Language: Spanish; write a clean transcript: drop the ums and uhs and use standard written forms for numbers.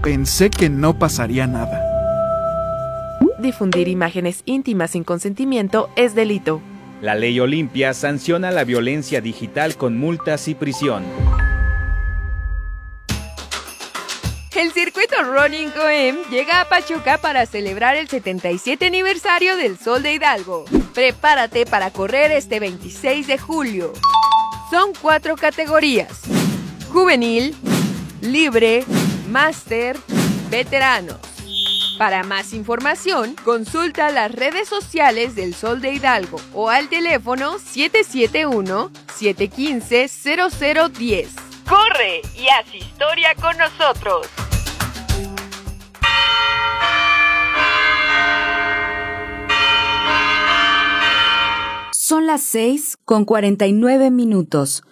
Pensé que no pasaría nada. Difundir imágenes íntimas sin consentimiento es delito. La ley Olimpia sanciona la violencia digital con multas y prisión. El circuito Running OM llega a Pachuca para celebrar el 77 aniversario del Sol de Hidalgo. Prepárate para correr este 26 de julio. Son 4 categorías: juvenil, libre, máster, veteranos. Para más información, consulta las redes sociales del Sol de Hidalgo o al teléfono 771-715-0010. ¡Corre y haz historia con nosotros! Son las 6:49.